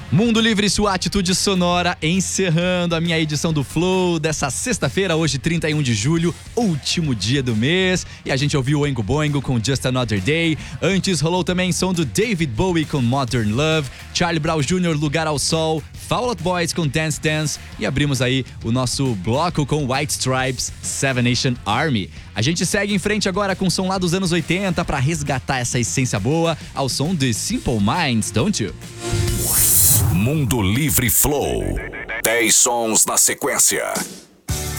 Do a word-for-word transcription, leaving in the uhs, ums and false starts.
Mundo Livre, sua atitude sonora, encerrando a minha edição do Flow dessa sexta-feira, hoje trinta e um de julho, último dia do mês. E a gente ouviu Oingo Boingo com Just Another Day. Antes rolou também som do David Bowie com Modern Love, Charlie Brown Júnior Lugar ao Sol, Fall Out Boys com Dance Dance. E abrimos aí o nosso bloco com White Stripes, Seven Nation Army. A gente segue em frente agora com o som lá dos anos oitenta para resgatar essa essência boa ao som de Simple Minds, Don't You? Mundo Livre Flow. dez sons na sequência.